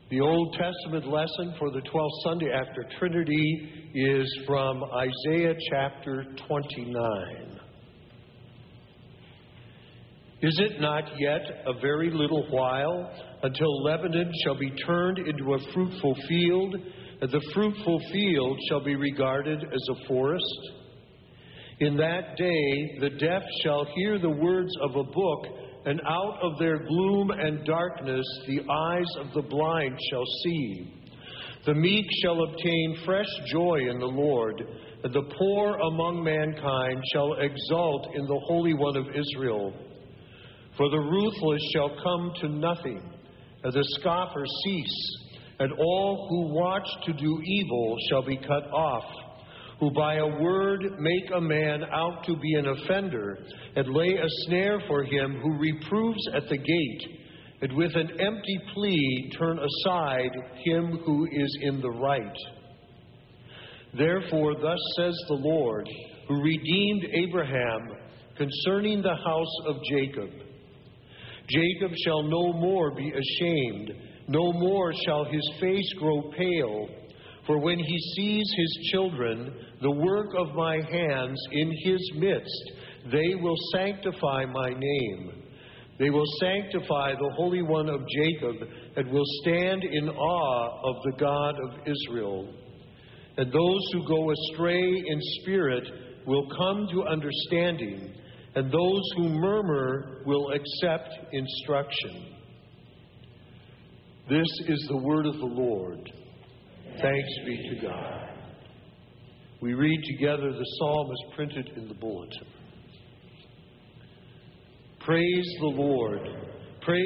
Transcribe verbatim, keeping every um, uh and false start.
The Old Testament lesson for the twelfth Sunday after Trinity is from Isaiah chapter twenty-nine. Is it not yet a very little while until Lebanon shall be turned into a fruitful field, and the fruitful field shall be regarded as a forest? In that day the deaf shall hear the words of a book, and out of their gloom and darkness the eyes of the blind shall see. The meek shall obtain fresh joy in the Lord, and the poor among mankind shall exult in the Holy One of Israel. For the ruthless shall come to nothing, and the scoffer cease, and all who watch to do evil shall be cut off, who by a word make a man out to be an offender, and lay a snare for him who reproves at the gate, and with an empty plea turn aside him who is in the right. Therefore thus says the Lord, who redeemed Abraham, concerning the house of Jacob. Jacob shall no more be ashamed, no more shall his face grow pale. For when he sees his children, the work of my hands in his midst, they will sanctify my name. They will sanctify the Holy One of Jacob, and will stand in awe of the God of Israel. And those who go astray in spirit will come to understanding, and those who murmur will accept instruction. This is the word of the Lord. Thanks be to God. We read together the psalm as printed in the bulletin. Praise the Lord.